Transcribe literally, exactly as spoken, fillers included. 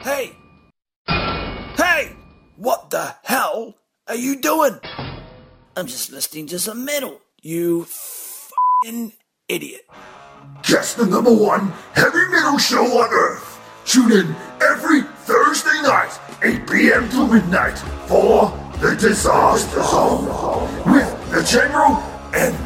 Hey! Hey! What the hell are you doing? I'm just listening to some metal, you f***ing idiot. Just the number one heavy metal show on Earth. Tune in every Thursday night, eight p.m. to midnight, for The Disaster Zone with the General and